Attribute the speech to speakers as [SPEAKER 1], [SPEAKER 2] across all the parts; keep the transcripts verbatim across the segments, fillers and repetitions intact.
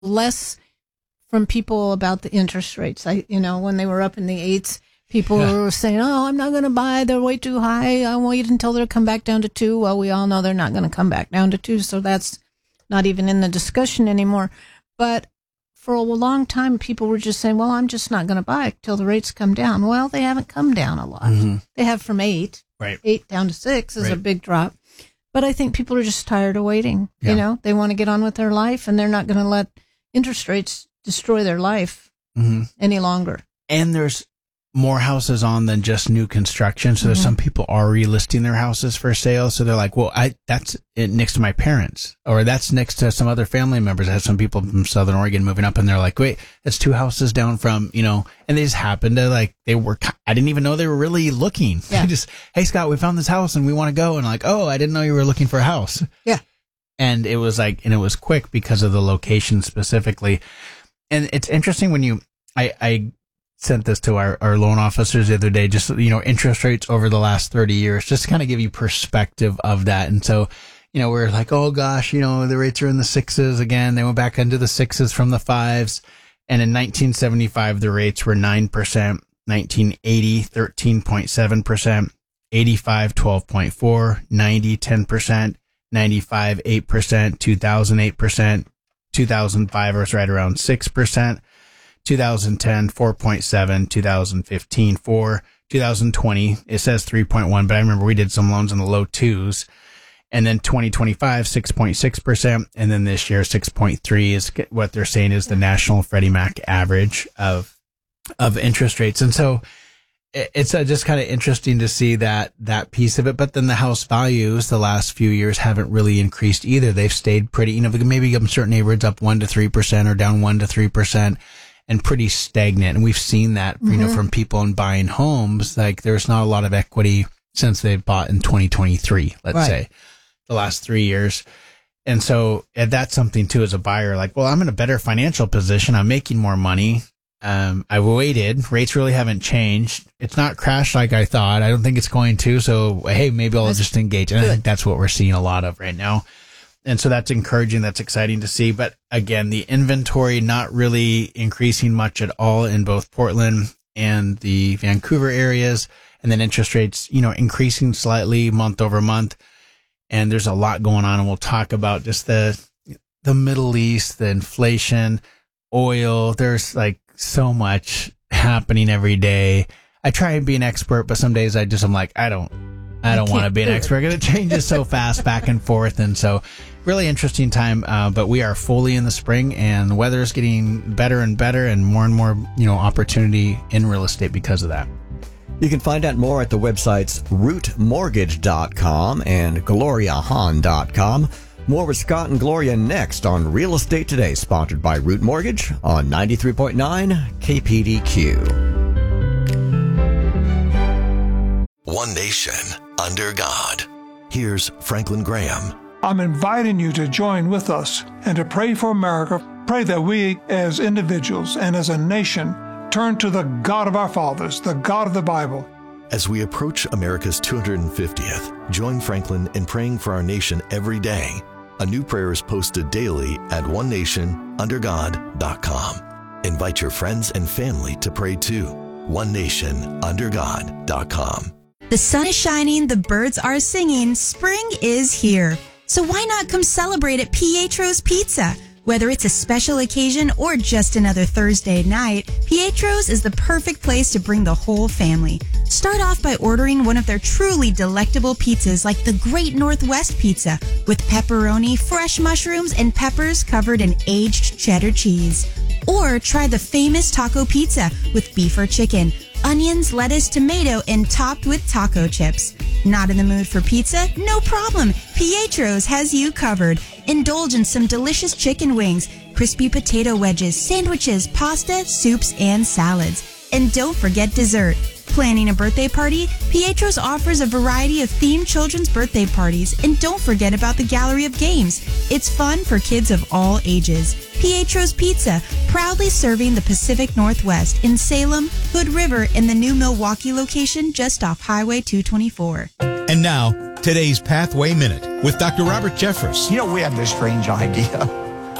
[SPEAKER 1] less from people about the interest rates. I, you know, when they were up in the eights, people yeah. were saying, oh, I'm not going to buy. They're way too high. I'll wait until they come back down to two. Well, we all know they're not going to come back down to two. So that's not even in the discussion anymore. But for a long time, people were just saying, well, I'm just not going to buy it till the rates come down. Well, they haven't come down a lot. Mm-hmm. They have from eight.
[SPEAKER 2] Right.
[SPEAKER 1] Eight down to six is
[SPEAKER 2] right.
[SPEAKER 1] a big drop. But I think people are just tired of waiting. Yeah. You know, they want to get on with their life, and they're not going to let interest rates destroy their life mm-hmm. any longer.
[SPEAKER 2] And there's more houses on than just new construction. So there's mm-hmm. some people are relisting their houses for sale. So they're like, well, I that's it next to my parents, or that's next to some other family members. I have some people from Southern Oregon moving up, and they're like, wait, that's two houses down from, you know, and they just happened to like, they were, I didn't even know they were really looking.
[SPEAKER 1] Yeah.
[SPEAKER 2] They just, hey, Scott, we found this house and we want to go. And like, oh, I didn't know you were looking for a house.
[SPEAKER 1] Yeah.
[SPEAKER 2] And it was like, and it was quick because of the location specifically. And it's interesting when you, I, I, sent this to our, our loan officers the other day, just, you know, interest rates over the last thirty years, just to kind of give you perspective of that. And so, you know, we're like, oh gosh, you know, the rates are in the sixes again. They went back into the sixes from the fives. And in nineteen seventy-five, the rates were nine percent, nineteen eighty, thirteen point seven percent, eighty-five, twelve point four, ninety, ten percent, ninety-five, eight percent, two thousand, eight percent, two thousand five was right around six percent. two thousand ten, four point seven, two thousand fifteen, four, two thousand twenty, it says three point one, but I remember we did some loans in the low twos. And then twenty twenty-five, six point six percent. And then this year, six point three is what they're saying is the national Freddie Mac average of, of interest rates. And so it's uh, just kind of interesting to see that, that piece of it. But then the house values the last few years haven't really increased either. They've stayed pretty, you know, maybe certain neighborhoods up one to three percent or down one to three percent. And pretty stagnant. And we've seen that, mm-hmm. you know, from people in buying homes. Like there's not a lot of equity since they've bought in twenty twenty-three, let's right. say, the last three years. And so and that's something too, as a buyer, like, well, I'm in a better financial position. I'm making more money. Um, I waited. Rates really haven't changed. It's not crashed like I thought. I don't think it's going to. So, hey, maybe I'll that's just engage. And I think that's what we're seeing a lot of right now. And so that's encouraging. That's exciting to see. But again, the inventory not really increasing much at all in both Portland and the Vancouver areas. And then interest rates, you know, increasing slightly month over month. And there's a lot going on. And we'll talk about just the, the Middle East, the inflation, oil. There's like so much happening every day. I try and be an expert, but some days I just, I'm like, I don't, I don't want to be an expert. It changes so fast back and forth. And so really interesting time. Uh, but we are fully in the spring and the weather is getting better and better and more and more, you know, opportunity in real estate because of that.
[SPEAKER 3] You can find out more at the websites root mortgage dot com and gloria hahn dot com. More with Scott and Gloria next on Real Estate Today, sponsored by Root Mortgage on ninety-three point nine K P D Q.
[SPEAKER 4] One nation under God. Here's Franklin Graham.
[SPEAKER 5] I'm inviting you to join with us and to pray for America. Pray that we as individuals and as a nation turn to the God of our fathers, the God of the Bible.
[SPEAKER 4] As we approach America's two hundred fiftieth, join Franklin in praying for our nation every day. A new prayer is posted daily at one nation under god dot com. Invite your friends and family to pray too. one nation under god dot com.
[SPEAKER 6] The sun is shining, the birds are singing, spring is here. So why not come celebrate at Pietro's Pizza? Whether it's a special occasion or just another Thursday night, Pietro's is the perfect place to bring the whole family. Start off by ordering one of their truly delectable pizzas like the Great Northwest Pizza with pepperoni, fresh mushrooms, and peppers covered in aged cheddar cheese. Or try the famous taco pizza with beef or chicken, onions, lettuce, tomato, and topped with taco chips. Not in the mood for pizza? No problem. Pietro's has you covered. Indulge in some delicious chicken wings, crispy potato wedges, sandwiches, pasta, soups, and salads. And don't forget dessert. Planning a birthday party? Pietro's offers a variety of themed children's birthday parties. And don't forget about the gallery of games. It's fun for kids of all ages. Pietro's Pizza, proudly serving the Pacific Northwest in Salem, Hood River, and the new Milwaukee location just off Highway two twenty-four.
[SPEAKER 7] And now, today's Pathway Minute with Doctor Robert Jeffress.
[SPEAKER 8] You know, we had this strange idea.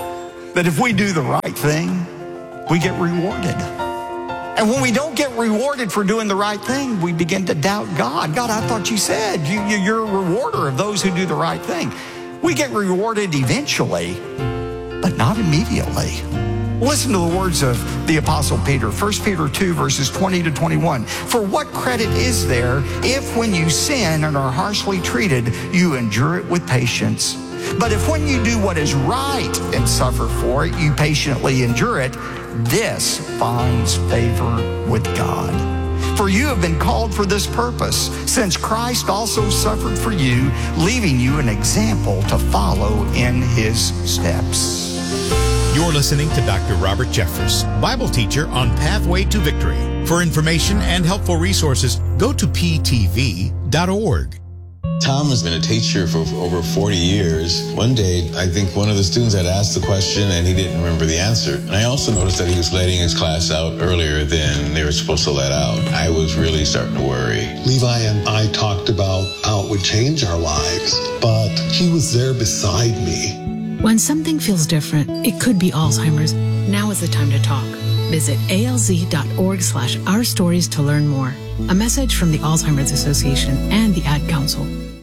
[SPEAKER 7] that if we do the right thing, we get rewarded. And when we don't get rewarded for doing the right thing, we begin to doubt God. God, I thought you said you, you, you're a rewarder of those who do the right thing. We get rewarded eventually, but not immediately. Listen to the words of the Apostle Peter, First Peter two, verses twenty to twenty-one. For what credit is there if when you sin and are harshly treated, you endure it with patience? But if when you do what is right and suffer for it, you patiently endure it, this finds favor with God. For you have been called for this purpose, since Christ also suffered for you, leaving you an example to follow in his steps.
[SPEAKER 8] You're listening to Doctor Robert Jeffress, Bible teacher on Pathway to Victory. For information and helpful resources, go to p t v dot org.
[SPEAKER 9] Tom has been a teacher for over forty years. One day, I think one of the students had asked the question and he didn't remember the answer. And I also noticed that he was letting his class out earlier than they were supposed to let out. I was really starting to worry.
[SPEAKER 10] Levi and I talked about how it would change our lives, but he was there beside me.
[SPEAKER 11] When something feels different, it could be Alzheimer's. Now is the time to talk. Visit alz.org slash our stories to learn more. A message from the Alzheimer's Association and the Ad Council.